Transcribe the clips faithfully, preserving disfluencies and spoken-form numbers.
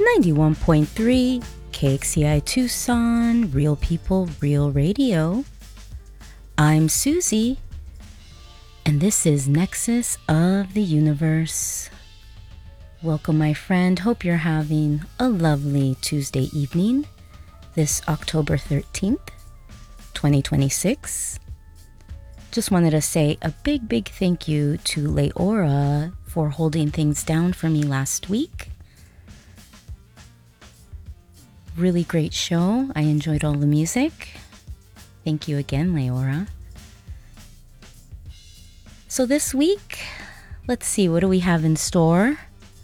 ninety-one point three K X C I Tucson, Real People, Real Radio. I'm Susie, and this is Nexus of the Universe. Welcome, my friend. Hope you're having a lovely Tuesday evening, this October thirteenth, twenty twenty-six. Just wanted to say a big, big thank you to Leora for holding things down for me last week. Really great show. I enjoyed all the music. Thank you again, Leora. So this week, let's see, what do we have in store?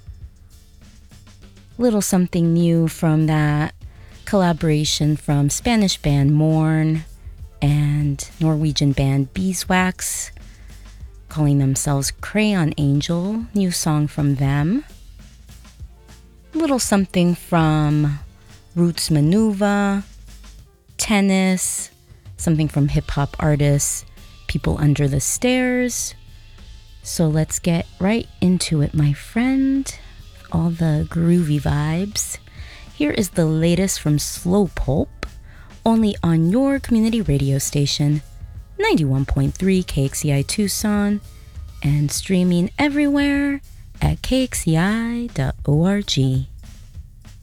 Little something new from that collaboration from Spanish band Mourn and Norwegian band Beeswax, calling themselves Crayon Angel. New song from them. Little something from Roots Manuva, Tennis, something from hip-hop artists People Under the Stairs. So let's get right into it, my friend. All the groovy vibes. Here is the latest from Slow Pulp, only on your community radio station, ninety-one point three K X C I Tucson, and streaming everywhere at K X C I dot org.